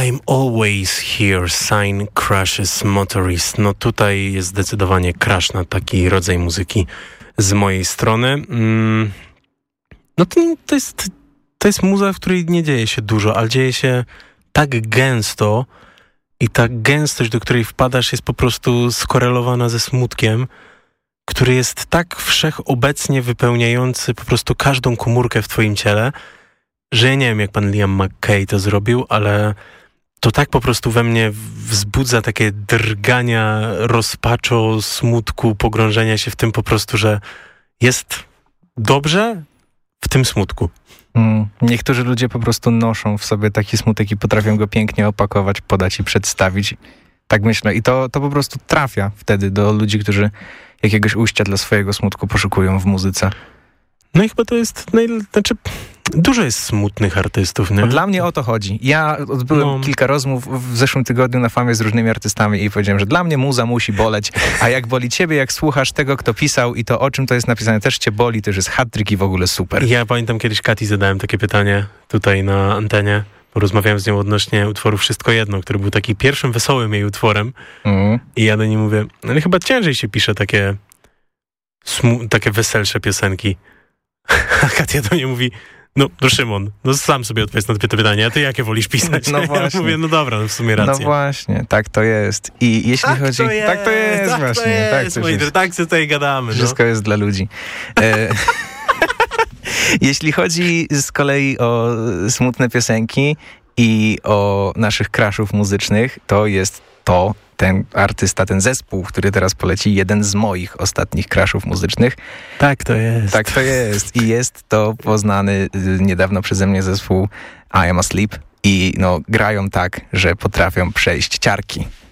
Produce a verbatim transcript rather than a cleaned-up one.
I'm always here, sign crashes motorist. No tutaj jest zdecydowanie crash na taki rodzaj muzyki z mojej strony. Mm. No to, to jest to jest muza, w której nie dzieje się dużo, ale dzieje się tak gęsto i ta gęstość, do której wpadasz, jest po prostu skorelowana ze smutkiem, który jest tak wszechobecnie wypełniający po prostu każdą komórkę w twoim ciele, że ja nie wiem, jak pan Liam McKay to zrobił, ale to tak po prostu we mnie wzbudza takie drgania, rozpaczu, smutku, pogrążenia się w tym po prostu, że jest dobrze w tym smutku. Mm. Niektórzy ludzie po prostu noszą w sobie taki smutek i potrafią go pięknie opakować, podać i przedstawić. Tak myślę. I to, to po prostu trafia wtedy do ludzi, którzy jakiegoś ujścia dla swojego smutku poszukują w muzyce. No i chyba to jest... Najle... Znaczy, dużo jest smutnych artystów, nie? No dla mnie o to chodzi. Ja odbyłem no. kilka rozmów w zeszłym tygodniu na Famie z różnymi artystami i powiedziałem, że dla mnie muza musi boleć, a jak boli ciebie, jak słuchasz tego, kto pisał i to, o czym to jest napisane, też cię boli, to już jest hat-trick i w ogóle super. Ja pamiętam, kiedyś Kati zadałem takie pytanie tutaj na antenie, bo rozmawiałem z nią odnośnie utworu Wszystko Jedno, który był taki pierwszym wesołym jej utworem mm. i ja do niej mówię, ale chyba ciężej się pisze takie smu- takie weselsze piosenki. A Katia do mnie mówi, no, no Szymon, no sam sobie odpowiedz na to pytanie, a ty jakie wolisz pisać? No właśnie. Ja mówię, no dobra, no w sumie racja. No właśnie, tak to jest. I jeśli tak chodzi... To jest, tak to jest tak właśnie. To jest, tak to jest. Tak co tutaj gadamy. Wszystko no. jest dla ludzi. E, jeśli chodzi z kolei o smutne piosenki i o naszych crashów muzycznych, to jest to ten artysta, ten zespół, który teraz poleci, jeden z moich ostatnich crashów muzycznych. Tak to jest. Tak to jest. I jest to poznany niedawno przeze mnie zespół I Am Asleep. I no, grają tak, że potrafią przejść ciarki.